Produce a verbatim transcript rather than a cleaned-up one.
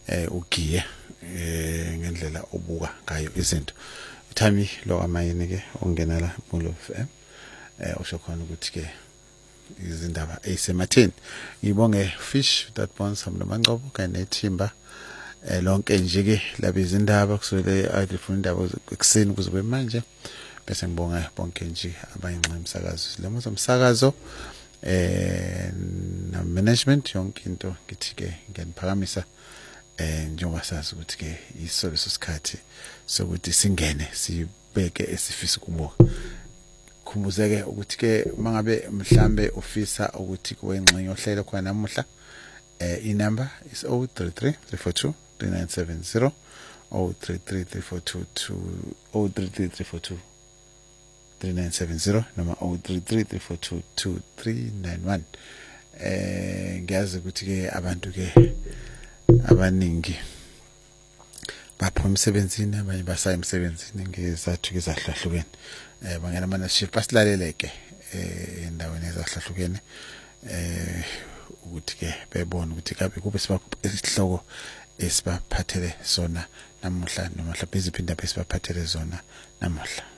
eh ugiye eh ngendlela obuka ngayo izinto. Uthami lo amayini ke ongena la Molo F M eh usho khona ukuthi ke izindaba ezisematheni. Ngibonge Fish that bonds hamlo mangcobo kanye nethimba eh lonke nje ke laba izindaba kusele adifuna indaba ekseni kuzobe manje bese ngibonga bonke nje abayinxenye umsakazo lemo somsakazo eh na management yonke into ngithi ke ngiyaniphakamisa eh njengoba sazi ukuthi ke isolo sesikhathi sokuthi singene sibeke esifisa ukubuka. Khumbuzeke ukuthi ke mangabe mhlambe ufisa ukuthi kuwengxenye ohlelo khona namuhla eh inamba is zero three three three four two three nine seven zero zero three three three four two zero three three three four two three nine seven zero noma zero three three three four two two three nine one. Eh ngiyazi ukuthi ke abantu ke abaningi baphuma emsebenzini abanye basaya emsebenzini ngezathu ezahlahlukene eh bangena ama shift basilaleleke eh endaweni ezahlahlukene eh ukuthi ke bebone ukuthi kabe kube isihloko esibaphathele sona namuhla noma mhlawumbe iziphinda besibaphathele zona namuhla.